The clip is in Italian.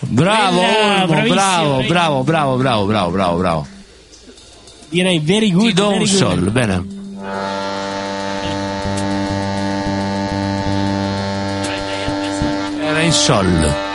Bravo, Bravissimo, bravo. Direi very good. Ti do un very good. sol, bene. Era in sol.